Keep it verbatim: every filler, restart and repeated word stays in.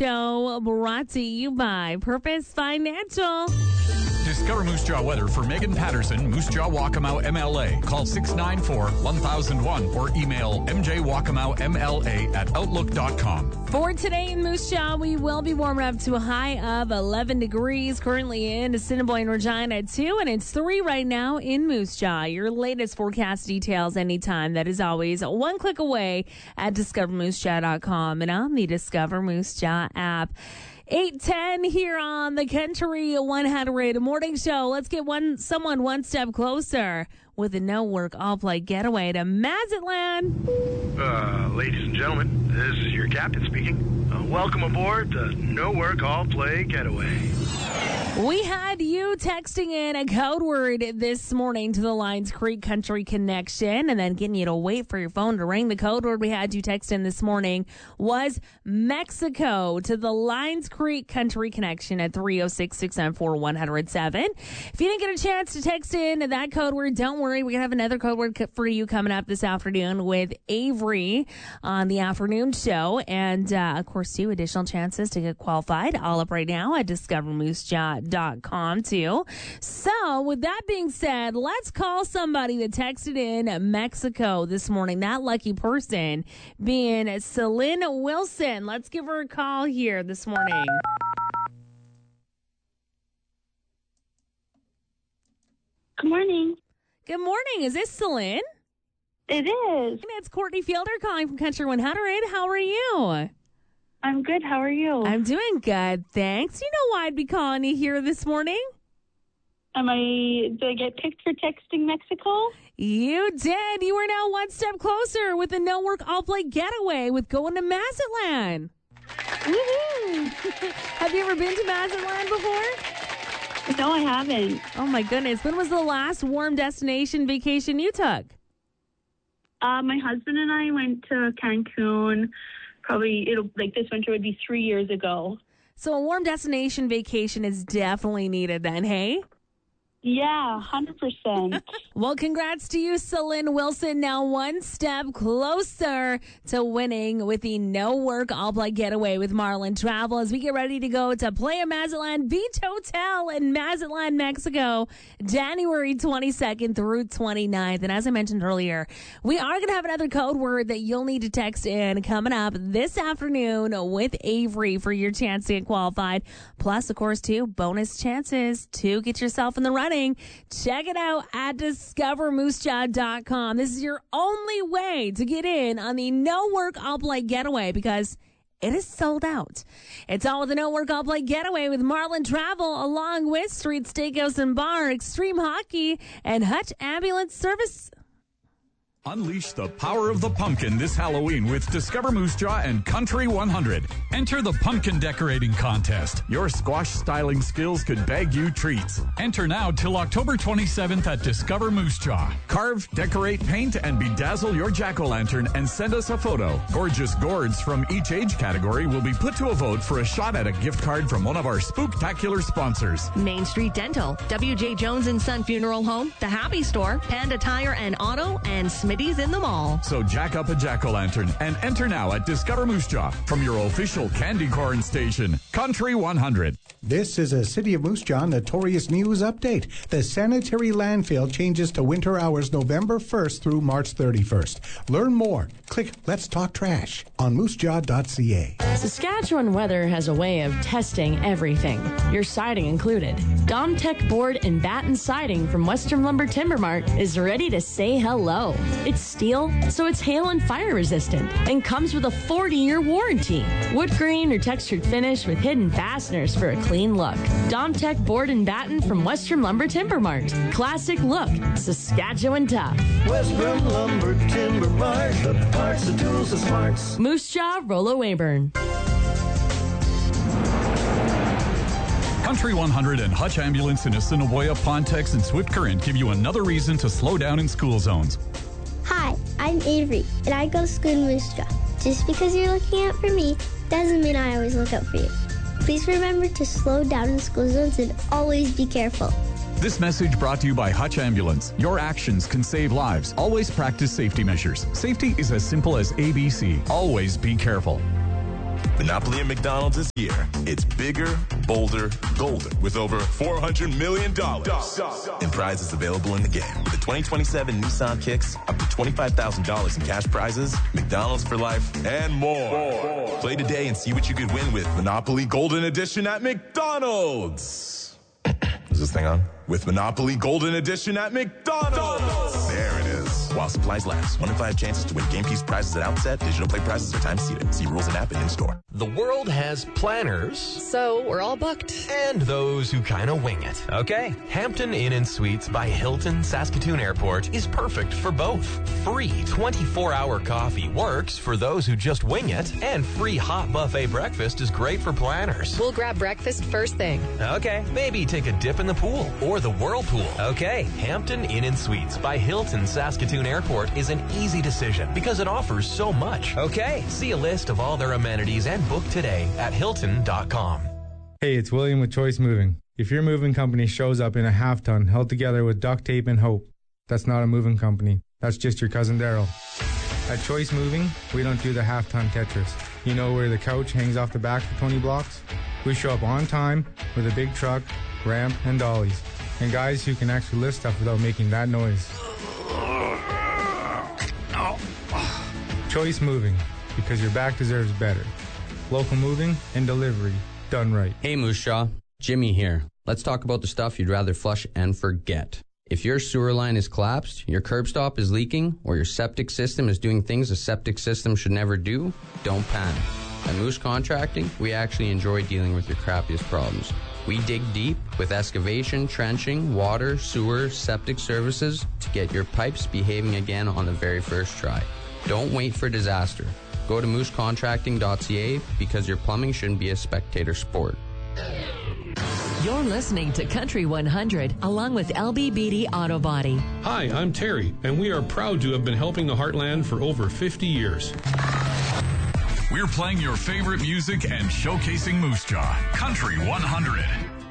Show, brought to you by Purpose Financial. Discover Moose Jaw weather for Megan Patterson, Moose Jaw Waccamaw M L A. Call six nine four, one thousand one or email m j waccamaw m l a at outlook dot com. For today in Moose Jaw, we will be warming up to a high of eleven degrees. Currently in Assiniboine and Regina at two, and it's three right now in Moose Jaw. Your latest forecast details anytime. That is always one click away at discover moose jaw dot com and on the Discover Moose Jaw app. eight ten here on the Country one hundred Morning Show. Let's get one someone one step closer with a no-work, all-play getaway to Mazatlan. Uh, ladies and gentlemen, this is your captain speaking. Uh, welcome aboard the No Work All Play Getaway. We had you texting in a code word this morning to the Lions Creek Country Connection and then getting you to wait for your phone to ring. The code word we had you text in this morning was Mexico to the Lions Creek Country Connection at three oh six, six nine four, one oh seven. If you didn't get a chance to text in that code word, don't worry. We're going to have another code word for you coming up this afternoon with Avery on the afternoon show. And, uh, of course, two additional chances to get qualified all up right now at discover moose jaw dot com too. So with that being said, let's call somebody that texted in Mexico this morning. That lucky person being Celine Wilson. Let's give her a call here this morning. Good morning. Good morning. Is this Celine? It is. It's Courtney Fielder calling from Country one hundred. How are you? I'm good. How are you? I'm doing good, thanks. You know why I'd be calling you here this morning? Am I, did I get picked for texting Mexico? You did. You are now one step closer with the No Work All Play Getaway with going to Mazatlan. Woohoo! Have you ever been to Mazatlan before? No, I haven't. Oh my goodness. When was the last warm destination vacation you took? Uh, my husband and I went to Cancun. Probably, it'll like this winter would be three years ago. So a warm destination vacation is definitely needed then, hey? Yeah, one hundred percent. Well, congrats to you, Celine Wilson. Now one step closer to winning with the No Work All Play Getaway with Marlin Travel as we get ready to go to Playa Mazatlan Beach Hotel in Mazatlan, Mexico, January twenty-second through twenty-ninth. And as I mentioned earlier, we are going to have another code word that you'll need to text in coming up this afternoon with Avery for your chance to get qualified. Plus, of course, two bonus chances to get yourself in the running. Check it out at discover moose jaw dot com. This is your only way to get in on the No Work All Play Getaway because it is sold out. It's all with the No Work All Play Getaway with Marlin Travel along with Street Steakhouse and Bar, Extreme Hockey, and Hutch Ambulance Service. Unleash the power of the pumpkin this Halloween with Discover Moose Jaw and Country one hundred. Enter the pumpkin decorating contest. Your squash styling skills could bag you treats. Enter now till October twenty-seventh at Discover Moose Jaw. Carve, decorate, paint, and bedazzle your jack-o'-lantern and send us a photo. Gorgeous gourds from each age category will be put to a vote for a shot at a gift card from one of our spooktacular sponsors. Main Street Dental, W J Jones and Son Funeral Home, The Happy Store, Panda Tire and Auto, and Smitty's in the mall. So jack up a jack-o'-lantern and enter now at Discover Moose Jaw from your official candy corn station, Country one hundred. This is a City of Moose Jaw Notorious News Update. The sanitary landfill changes to winter hours November first through March thirty-first. Learn more. Click Let's Talk Trash on moose jaw dot c a. Saskatchewan Weather has a way of testing everything, your siding included. Domtech Board and Batten Siding from Western Lumber Timber Mart is ready to say hello. It's steel, so it's hail and fire resistant, and comes with a forty-year warranty. Wood grain or textured finish with hidden fasteners for a clean look. Domtech Board and Batten from Western Lumber Timber Mart. Classic look, Saskatchewan tough. Western Lumber Timber Mart, the parts, the tools, the smarts. Moose Jaw, Rollo Weyburn. Country one hundred and Hutch Ambulance in Assiniboia, Pontex, and Swift Current give you another reason to slow down in school zones. Hi, I'm Avery, and I go to school in Moose Jaw. Just because you're looking out for me doesn't mean I always look out for you. Please remember to slow down in school zones and always be careful. This message brought to you by Hutch Ambulance. Your actions can save lives. Always practice safety measures. Safety is as simple as A B C. Always be careful. Monopoly at McDonald's is here. It's bigger, bolder, golden, with over four hundred million dollars in prizes available in the game. With the twenty twenty-seven Nissan Kicks, up to twenty-five thousand dollars in cash prizes, McDonald's for life, and more. more. Play today and see what you could win with Monopoly Golden Edition at McDonald's. Is this thing on? With Monopoly Golden Edition at McDonald's. There it is. While supplies last. One in five chances to win game piece prizes at outset. Digital play prizes are time seated. See rules and app and in-store. The world has planners. So we're all booked. And those who kind of wing it. Okay? Hampton Inn and Suites by Hilton Saskatoon Airport is perfect for both. Free twenty-four hour coffee works for those who just wing it. And free hot buffet breakfast is great for planners. We'll grab breakfast first thing. Okay. Maybe take a dip in the pool or the whirlpool. Okay. Hampton Inn and Suites by Hilton Saskatoon Airport is an easy decision because it offers so much. Okay. See a list of all their amenities and book today at hilton dot com. Hey, it's William with Choice Moving. If your moving company shows up in a half ton held together with duct tape and hope, that's not a moving company. That's just your cousin Daryl. At Choice Moving, we don't do the half ton Tetris. You know where the couch hangs off the back for twenty blocks? We show up on time with a big truck, ramp, and dollies. And guys who can actually lift stuff without making that noise. Choice Moving, because your back deserves better. Local moving and delivery done right. Hey Moose Jaw, Jimmy here. Let's talk about the stuff you'd rather flush and forget. If your sewer line is collapsed, your curb stop is leaking, or your septic system is doing things a septic system should never do, don't panic. At Moose Contracting, we actually enjoy dealing with your crappiest problems. We dig deep with excavation, trenching, water, sewer, septic services to get your pipes behaving again on the very first try. Don't wait for disaster. Go to moose contracting dot c a because your plumbing shouldn't be a spectator sport. You're listening to Country one hundred along with L B B D Auto Body. Hi, I'm Terry, and we are proud to have been helping the Heartland for over fifty years. We're playing your favorite music and showcasing Moose Jaw. Country one hundred.